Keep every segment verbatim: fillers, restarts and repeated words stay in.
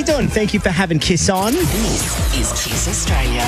doing? Thank you for having Kiss on. This is Kiss Australia.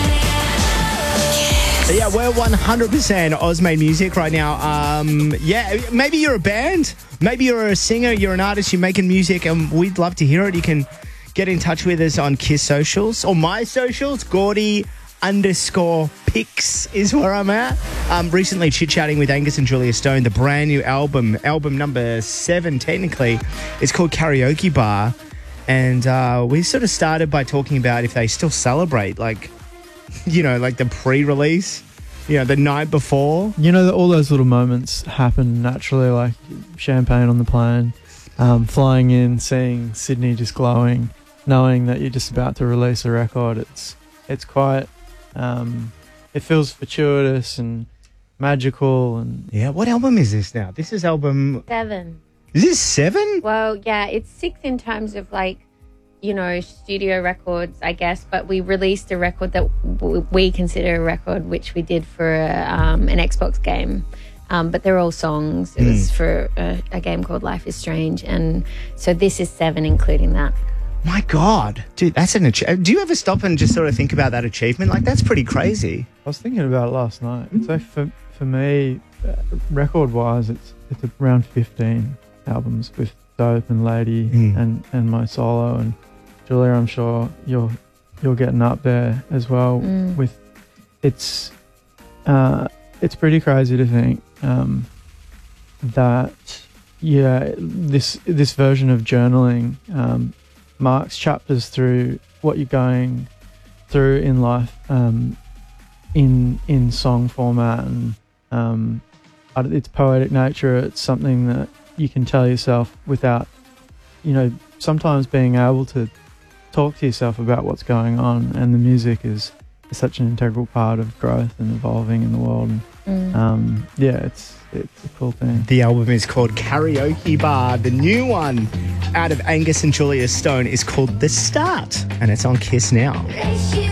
So yeah, we're one hundred percent Oz-made music right now. Um, yeah, maybe you're a band. Maybe you're a singer. You're an artist. You're making music, and we'd love to hear it. You can get in touch with us on Kiss socials or my socials. Gordy underscore pics is where I'm at. Um, recently chit-chatting with Angus and Julia Stone. The brand new album, album number seven technically, is called Karaoke Bar. And uh, we sort of started by talking about if they still celebrate, like, you know, like the pre-release, you know, the night before. You know, all those little moments happen naturally, like champagne on the plane, um, flying in, seeing Sydney just glowing, knowing that you're just about to release a record. It's it's quite, um, it feels fortuitous and magical. And Yeah, what album is this now? This is album... Seven. Is this seven? Well, yeah, it's six in terms of like, you know, studio records, I guess. But we released a record that w- we consider a record, which we did for a, um, an Xbox game. Um, but they're all songs. It mm. was for a, a game called Life is Strange. And so this is seven, including that. My God. Dude, that's an achievement. Do you ever stop and just sort of think about that achievement? Like, that's pretty crazy. I was thinking about it last night. So for for me, uh, record-wise, it's it's around fifteen albums with Dope and Lady mm. and, and my solo. And Julia, I'm sure you're you're getting up there as well. Mm. With it's uh, it's pretty crazy to think um, that yeah this this version of journaling um, marks chapters through what you're going through in life um, in in song format, and um, its poetic nature. It's something that you can tell yourself without, you know, sometimes being able to talk to yourself about what's going on. And the music is, is such an integral part of growth and evolving in the world. And, mm. um, yeah, it's it's a cool thing. The album is called Karaoke Bar. The new one out of Angus and Julia Stone is called The Start, and it's on Kiss now.